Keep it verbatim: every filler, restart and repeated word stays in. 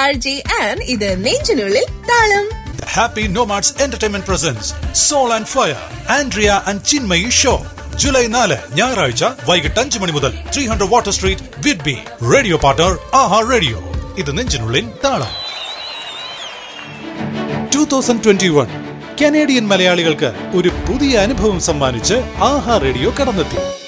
R J and ഇത് നെഞ്ചിനുള്ളിൽ താളം. Happy Nomads Entertainment presents Soul and Fire, Andrea and Chinmayi Show. July നാല് ഞായറാഴ്ച വൈകിട്ട് അഞ്ച് മണി മുതൽ three hundred water street Whidbey. Radio partner ആഹാ റേഡിയോ. ഇത് നെഞ്ചിനുള്ളിൽ താളം. Two thousand twenty one Canadian മലയാളികൾക്ക് ഒരു പുതിയ അനുഭവം സമ്മാനിച്ച് ആഹാ റേഡിയോ കടന്നെത്തി.